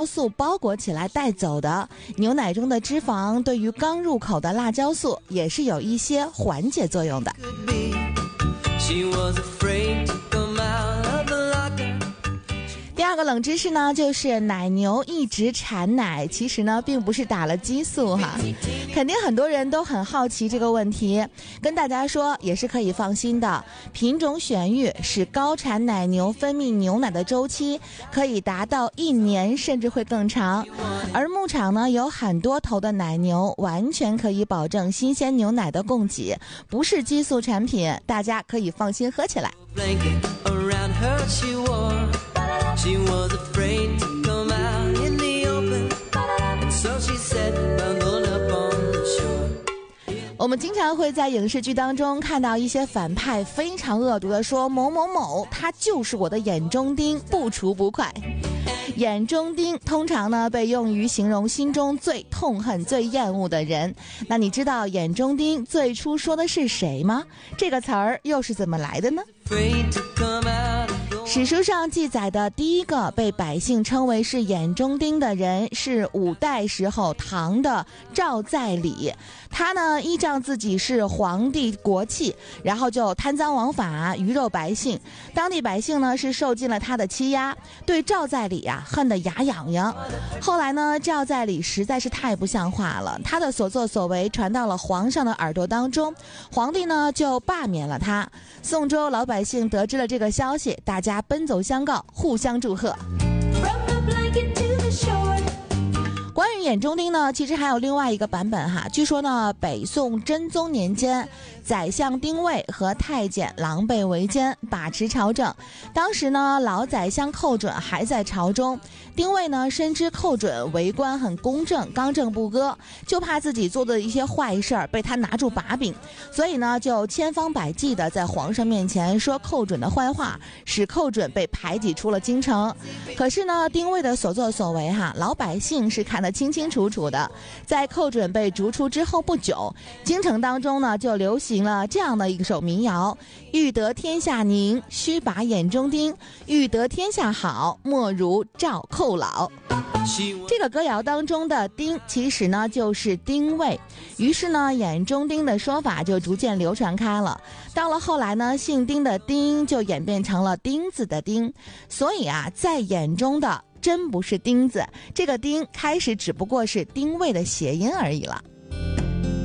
素包裹起来带走的。牛奶中的脂肪对于刚入口的辣椒素也是有一些缓解作用的。第二个冷知识呢，就是奶牛一直产奶，其实呢并不是打了激素哈。肯定很多人都很好奇这个问题，跟大家说也是可以放心的。品种选育使高产奶牛分泌牛奶的周期可以达到1年甚至会更长，而牧场呢有很多头的奶牛完全可以保证新鲜牛奶的供给，不是激素产品，大家可以放心喝起来。She was afraid to come out in the open, and so she said, bundled up on the shore. 我们经常会在影视剧当中看到一些反派非常恶毒的说某某某他就是我的眼中钉，不除不快。眼中钉通常呢被用于形容心中最痛恨最厌恶的人。那你知道眼中钉最初说的是谁吗？这个词儿又是怎么来的呢？史书上记载的第一个被百姓称为是眼中钉的人是5代时候唐的赵在礼。他呢依仗自己是皇帝国戚，然后就贪赃枉法，鱼肉百姓。当地百姓呢是受尽了他的欺压，对赵在礼啊恨得牙痒痒。后来呢赵在礼实在是太不像话了，他的所作所为传到了皇上的耳朵当中，皇帝呢就罢免了他。宋州老百姓得知了这个消息，大家奔走相告，互相祝贺。关于眼中钉呢，其实还有另外一个版本哈。据说呢，北宋真宗年间，宰相丁谓和太监狼狈为奸，把持朝政。当时呢，老宰相寇准还在朝中，丁谓呢深知寇准为官很公正，刚正不阿，就怕自己做的一些坏事儿被他拿住把柄，所以呢，就千方百计的在皇上面前说寇准的坏话，使寇准被排挤出了京城。可是呢，丁谓的所作所为哈，老百姓是看得清清楚楚的。在寇准被逐出之后不久，京城当中呢就流行了这样的一首民谣：欲得天下宁，须把眼中钉；欲得天下好，莫如赵寇老。这个歌谣当中的丁其实呢就是丁谓，于是呢眼中钉的说法就逐渐流传开了。到了后来呢，姓丁的丁就演变成了钉子的钉，所以啊，在眼中的真不是钉子，这个钉开始只不过是丁谓的谐音而已了。